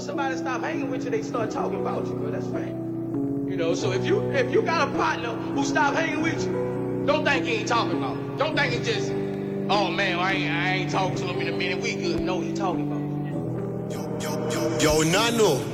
somebody stop hanging with you, they start talking about you, bro. That's fine. You know, so if you got a partner who stop hanging with you, don't think he ain't talking about you. Don't think it's just, oh man, I ain't talking to him in a minute, we good. No, he talking about you. Yo, Nano.